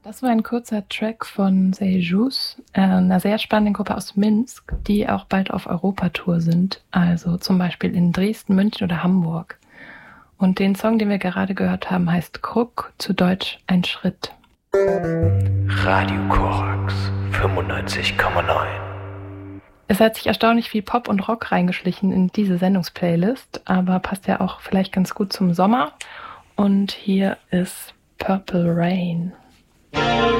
Das war ein kurzer Track von Sejus, einer sehr spannenden Gruppe aus Minsk, die auch bald auf Europatour sind, also zum Beispiel in Dresden, München oder Hamburg. Und den Song, den wir gerade gehört haben, heißt Kruk, zu Deutsch ein Schritt. Radio Korax 95,9. Es hat sich erstaunlich viel Pop und Rock reingeschlichen in diese Sendungsplaylist, aber passt ja auch vielleicht ganz gut zum Sommer. Und hier ist Purple Rain.